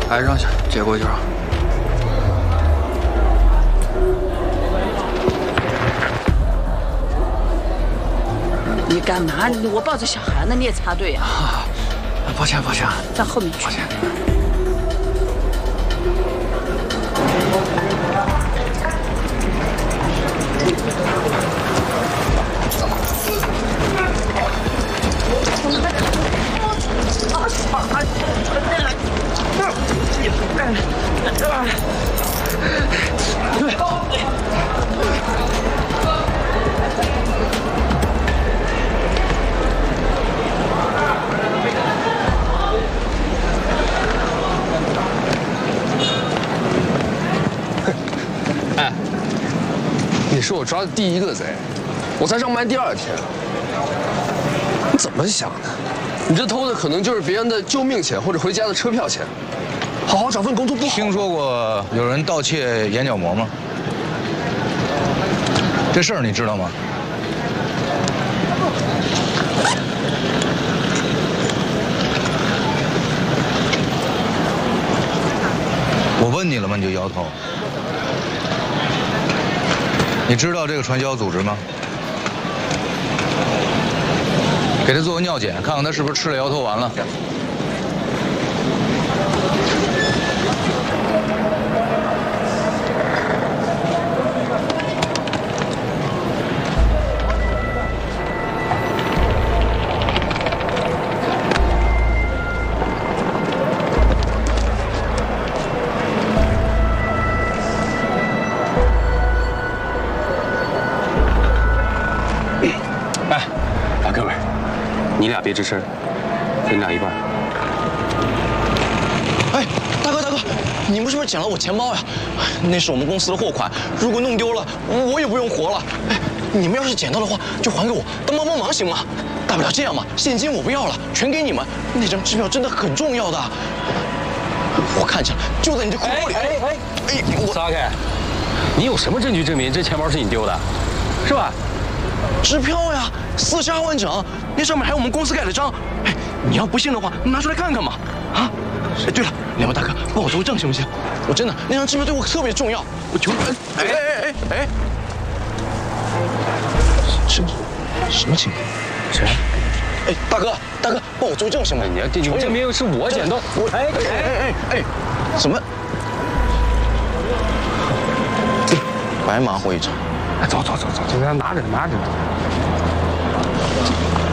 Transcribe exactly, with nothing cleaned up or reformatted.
挨上去，接过去啊。 你干嘛？我抱着小孩呢，你也插队啊？ 啊，抱歉抱歉， 到后面去。 抱歉。 哎，你是我抓的第一个贼，我才上班第二天，你怎么想的？你这偷的可能就是别人的救命钱或者回家的车票钱，好好找份工作不好？ 听说过有人盗窃眼角膜吗？这事儿你知道吗？我问你了吗？你就摇头。你知道这个传销组织吗？给他做个尿检，看看他是不是吃了摇头丸了。 你俩别吱声，分俩一半。 哎，大哥大哥，你们是不是捡了我钱包呀？那是我们公司的货款，如果弄丢了，我也不用活了。哎，你们要是捡到的话，就还给我，当帮帮忙行吗？大不了这样嘛，现金我不要了，全给你们。那张支票真的很重要的，我看见了，就在你这裤兜里。哎哎哎，我撒开！你有什么证据证明这钱包是你丢的，是吧？ 支票呀，四十二万整，那上面还有我们公司盖的章。哎，你要不信的话，拿出来看看嘛。啊，哎，对了，两位大哥，帮我作证行不行？我真的那张支票对我特别重要，我求你们。哎哎哎哎哎，什什么情况？谁？哎，大哥大哥，帮我作证行吗？ 你要你证明是我捡到。 我哎哎哎哎哎，怎么？白忙活一场。 走走走走，这拿着拿着。